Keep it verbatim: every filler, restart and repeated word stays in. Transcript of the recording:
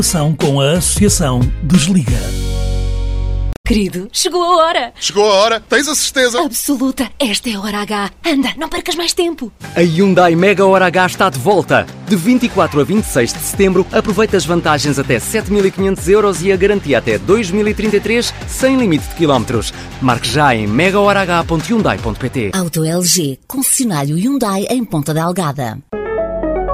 Ação com a Associação Desliga. Querido, chegou a hora! Chegou a hora? Tens a certeza? Absoluta! Esta é a hora H. Anda, não percas mais tempo! A Hyundai Mega Hora H está de volta. De vinte e quatro a vinte e seis de setembro, aproveita as vantagens até sete mil e quinhentos euros e a garantia até dois mil e trinta e três, sem limite de quilómetros. Marque já em mega hora h ponto hyundai ponto pt. Auto L G, concessionário Hyundai em Ponta Delgada.